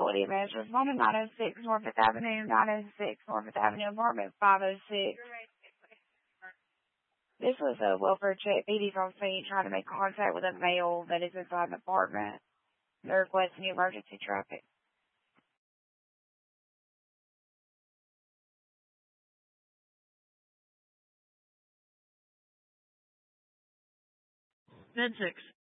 facility manager. Respondent 906 North 5th Avenue, 906 North 5th Avenue, apartment 506. This was a welfare check. BD's on scene trying to make contact with a male that is inside the apartment. They're requesting emergency traffic. Med 6.